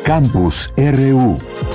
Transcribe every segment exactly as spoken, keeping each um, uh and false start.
Campus R U.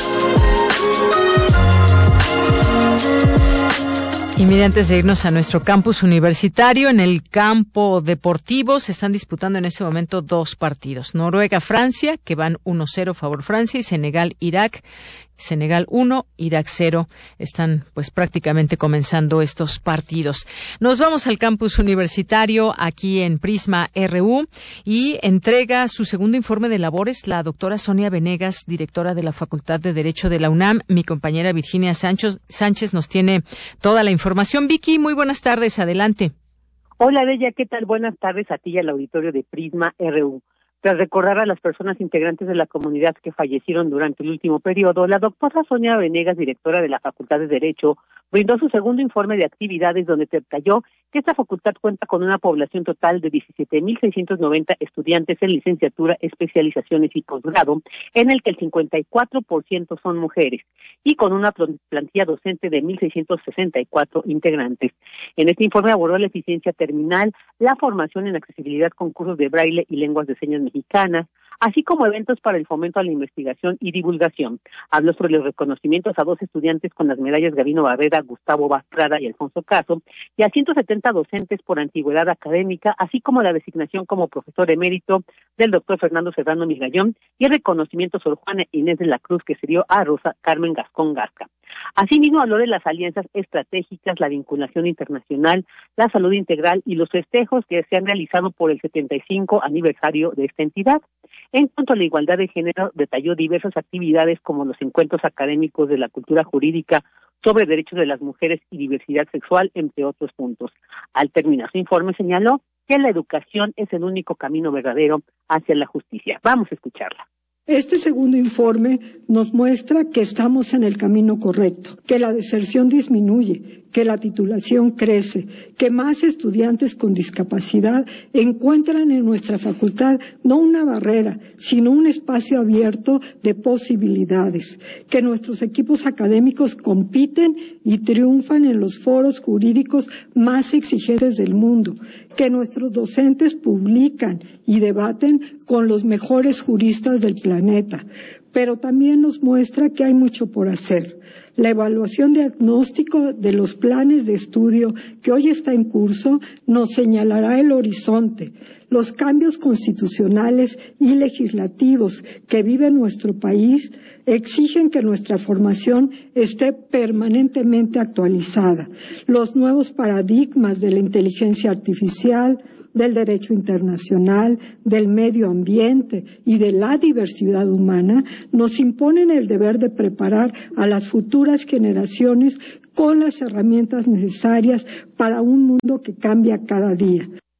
Y mire, antes de irnos a nuestro campus universitario, en el campo deportivo se están disputando en este momento dos partidos. Noruega-Francia, que van uno cero favor Francia, y Senegal-Irak. Senegal uno, Irak cero. Están pues prácticamente comenzando estos partidos. Nos vamos al campus universitario aquí en Prisma R U y entrega su segundo informe de labores la doctora Sonia Venegas, directora de la Facultad de Derecho de la UNAM. Mi compañera Virginia Sánchez, Sánchez nos tiene toda la información. Vicky, muy buenas tardes, adelante. Hola Bella, ¿qué tal? Buenas tardes a ti y al auditorio de Prisma R U. Tras recordar a las personas integrantes de la comunidad que fallecieron durante el último periodo, la doctora Sonia Venegas, directora de la Facultad de Derecho, brindó su segundo informe de actividades donde detalló que esta facultad cuenta con una población total de diecisiete mil seiscientos noventa estudiantes en licenciatura, especializaciones y posgrado, en el que el cincuenta y cuatro por ciento son mujeres, y con una plantilla docente de mil seiscientos sesenta y cuatro integrantes. En este informe abordó la eficiencia terminal, la formación en accesibilidad con cursos de braille y lenguas de señas mexicanas, así como eventos para el fomento a la investigación y divulgación. Habló sobre los reconocimientos a dos estudiantes con las medallas Gabino Barrera, Gustavo Bastrada y Alfonso Caso, y a ciento setenta docentes por antigüedad académica, así como la designación como profesor emérito del doctor Fernando Serrano Migallón y el reconocimiento Sor Juana Inés de la Cruz que se dio a Rosa Carmen Gascón Garca. Asimismo, habló de las alianzas estratégicas, la vinculación internacional, la salud integral y los festejos que se han realizado por el setenta y cinco aniversario de esta entidad. En cuanto a la igualdad de género, detalló diversas actividades como los encuentros académicos de la cultura jurídica sobre derechos de las mujeres y diversidad sexual, entre otros puntos. Al terminar su informe, señaló que la educación es el único camino verdadero hacia la justicia. Vamos a escucharla. Este segundo informe nos muestra que estamos en el camino correcto, que la deserción disminuye, que la titulación crece, que más estudiantes con discapacidad encuentran en nuestra facultad no una barrera, sino un espacio abierto de posibilidades, que nuestros equipos académicos compiten y triunfan en los foros jurídicos más exigentes del mundo, que nuestros docentes publican y debaten con los mejores juristas del planeta, pero también nos muestra que hay mucho por hacer. La evaluación diagnóstico de los planes de estudio que hoy está en curso nos señalará el horizonte. Los cambios constitucionales y legislativos que vive nuestro país exigen que nuestra formación esté permanentemente actualizada. Los nuevos paradigmas de la inteligencia artificial, del derecho internacional, del medio ambiente y de la diversidad humana nos imponen el deber de preparar a las futuras generaciones con las herramientas necesarias para un mundo que cambia cada día.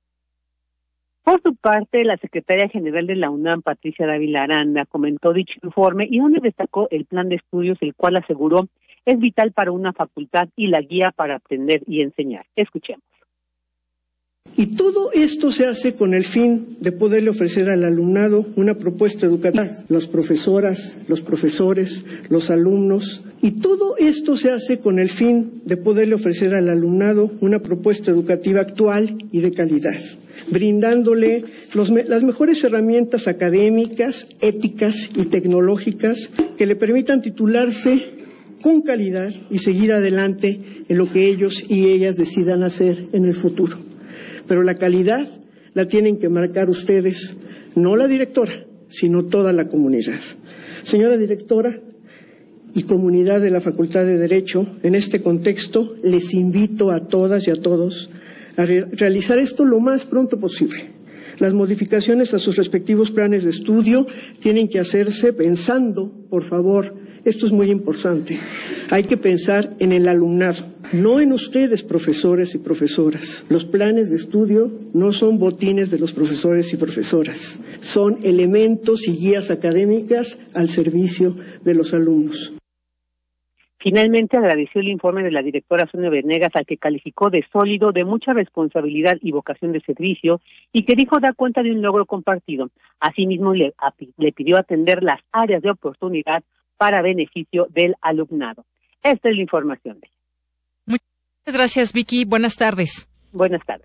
Por su parte, la secretaria general de la UNAM, Patricia Dávila Aranda, comentó dicho informe y donde destacó el plan de estudios, el cual aseguró es vital para una facultad y la guía para aprender y enseñar. Escuchemos. Y todo esto se hace con el fin de poderle ofrecer al alumnado una propuesta educativa, las profesoras, los profesores, los alumnos, y todo esto se hace con el fin de poderle ofrecer al alumnado una propuesta educativa actual y de calidad, brindándole los, las mejores herramientas académicas, éticas y tecnológicas que le permitan titularse con calidad y seguir adelante en lo que ellos y ellas decidan hacer en el futuro. Pero la calidad la tienen que marcar ustedes, no la directora, sino toda la comunidad. Señora directora y comunidad de la Facultad de Derecho, en este contexto les invito a todas y a todos a re- realizar esto lo más pronto posible. Las modificaciones a sus respectivos planes de estudio tienen que hacerse pensando, por favor, esto es muy importante, hay que pensar en el alumnado. No en ustedes, profesores y profesoras. Los planes de estudio no son botines de los profesores y profesoras. Son elementos y guías académicas al servicio de los alumnos. Finalmente agradeció el informe de la directora Sonia Venegas, al que calificó de sólido, de mucha responsabilidad y vocación de servicio, y que dijo dar cuenta de un logro compartido. Asimismo, le, le pidió atender las áreas de oportunidad para beneficio del alumnado. Esta es la información de Muchas gracias, Vicky. Buenas tardes. Buenas tardes.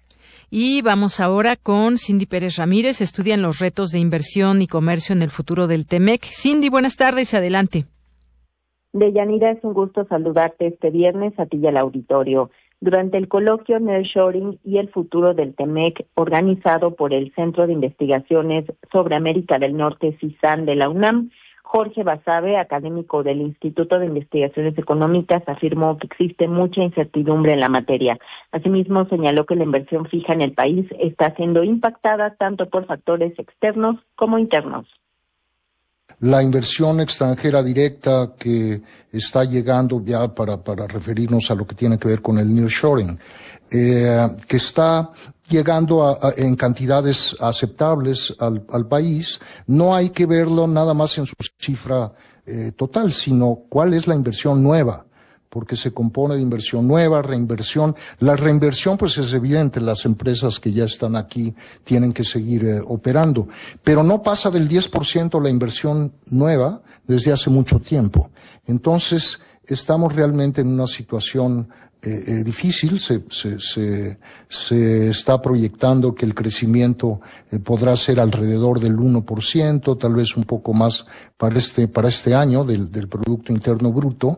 Y vamos ahora con Cindy Pérez Ramírez, estudian los retos de inversión y comercio en el futuro del Temec. Cindy, buenas tardes, adelante. Deyanira, es un gusto saludarte este viernes a ti y al auditorio. Durante el coloquio Nearshoring y el futuro del Temec, organizado por el Centro de Investigaciones sobre América del Norte, CISAN, de la UNAM, Jorge Basabe, académico del Instituto de Investigaciones Económicas, afirmó que existe mucha incertidumbre en la materia. Asimismo, señaló que la inversión fija en el país está siendo impactada tanto por factores externos como internos. La inversión extranjera directa que está llegando ya para, para referirnos a lo que tiene que ver con el nearshoring, eh, que está llegando a, a, en cantidades aceptables al, al país, no hay que verlo nada más en su cifra eh, total, sino cuál es la inversión nueva, porque se compone de inversión nueva, reinversión. La reinversión, pues es evidente, las empresas que ya están aquí tienen que seguir eh, operando, pero no pasa del diez por ciento la inversión nueva desde hace mucho tiempo. Entonces, estamos realmente en una situación eh, eh, difícil. Se, se, se, se está proyectando que el crecimiento eh, podrá ser alrededor del uno por ciento, tal vez un poco más para este, para este año del, del Producto Interno Bruto.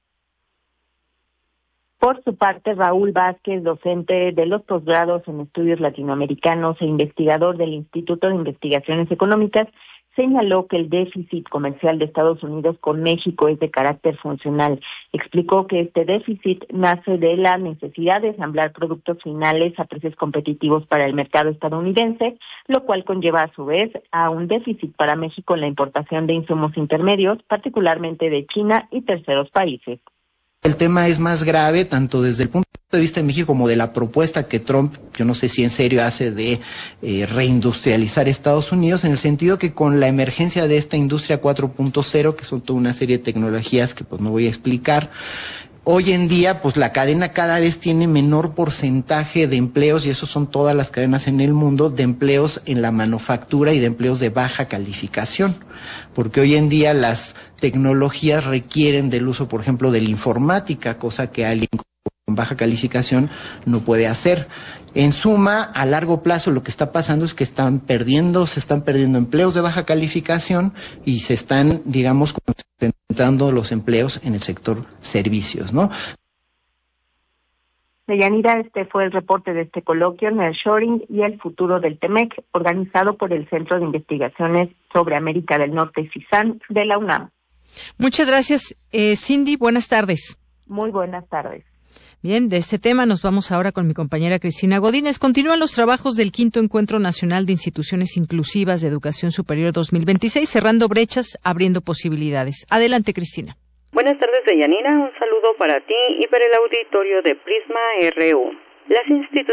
Por su parte, Raúl Vázquez, docente de los posgrados en estudios latinoamericanos e investigador del Instituto de Investigaciones Económicas, señaló que el déficit comercial de Estados Unidos con México es de carácter funcional. Explicó que este déficit nace de la necesidad de ensamblar productos finales a precios competitivos para el mercado estadounidense, lo cual conlleva a su vez a un déficit para México en la importación de insumos intermedios, particularmente de China y terceros países. El tema es más grave tanto desde el punto de vista de México como de la propuesta que Trump, yo no sé si en serio hace de eh, reindustrializar Estados Unidos, en el sentido que con la emergencia de esta industria cuatro punto cero, que son toda una serie de tecnologías que pues no voy a explicar, hoy en día, pues la cadena cada vez tiene menor porcentaje de empleos, y eso son todas las cadenas en el mundo, de empleos en la manufactura y de empleos de baja calificación. Porque hoy en día las tecnologías requieren del uso, por ejemplo, de la informática, cosa que alguien con baja calificación no puede hacer. En suma, a largo plazo lo que está pasando es que están perdiendo, se están perdiendo empleos de baja calificación y se están, digamos, concentrando los empleos en el sector servicios, ¿no? Deyanira, este fue el reporte de este coloquio, Nearshoring y el futuro del Temec, organizado por el Centro de Investigaciones sobre América del Norte, CISAN, de la UNAM. Muchas gracias, eh, Cindy. Buenas tardes. Muy buenas tardes. Bien, de este tema nos vamos ahora con mi compañera Cristina Godínez. Continúan los trabajos del quinto Encuentro Nacional de Instituciones Inclusivas de Educación Superior dos mil veintiséis, cerrando brechas, abriendo posibilidades. Adelante, Cristina. Buenas tardes, Deyanira. Un saludo para ti y para el auditorio de Prisma R U. Las instituciones